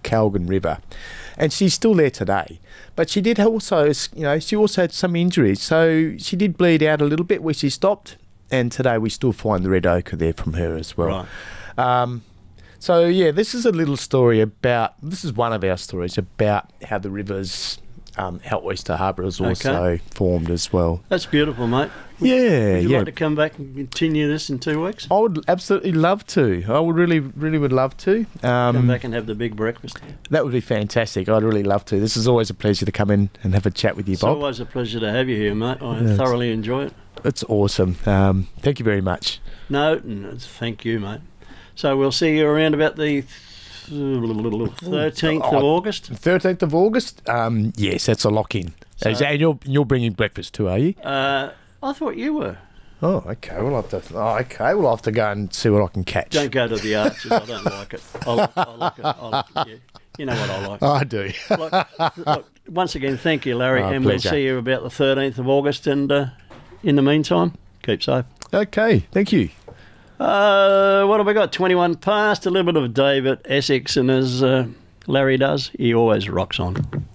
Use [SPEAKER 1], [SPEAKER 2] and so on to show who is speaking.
[SPEAKER 1] Calgan River, and she's still there today. But she did also, she also had some injuries, so she did bleed out a little bit where she stopped, and today we still find the red ochre there from her as well.
[SPEAKER 2] Right.
[SPEAKER 1] So yeah, this is a little story about. This is one of our stories about how the rivers out Oyster Harbour has also formed as well.
[SPEAKER 2] That's beautiful, mate. Would you like to come back and continue this in 2 weeks?
[SPEAKER 1] I would absolutely love to. I would really would love to.
[SPEAKER 2] Come back and have the big breakfast.
[SPEAKER 1] That would be fantastic. I'd really love to. This is always a pleasure to come in and have a chat with you, Bob.
[SPEAKER 2] It's always a pleasure to have you here, mate. I thoroughly enjoy it.
[SPEAKER 1] It's awesome. Thank you very much.
[SPEAKER 2] No, thank you, mate. So we'll see you around about the 13th of August.
[SPEAKER 1] 13th of August? Yes, that's a lock-in.
[SPEAKER 2] So,
[SPEAKER 1] and you're bringing breakfast too, are you?
[SPEAKER 2] I thought you were.
[SPEAKER 1] Oh, okay. We'll have to go and see what I can catch.
[SPEAKER 2] Don't go to the Arches. I don't like it. I like it. Yeah. You know what I like.
[SPEAKER 1] I do.
[SPEAKER 2] Look, once again, thank you, Larry, and
[SPEAKER 1] pleasure.
[SPEAKER 2] we'll see you about the 13th of August. And in the meantime, keep safe.
[SPEAKER 1] Okay, thank you.
[SPEAKER 2] What have we got? 21 past. A little bit of David Essex, and as Larry does, he always rocks on.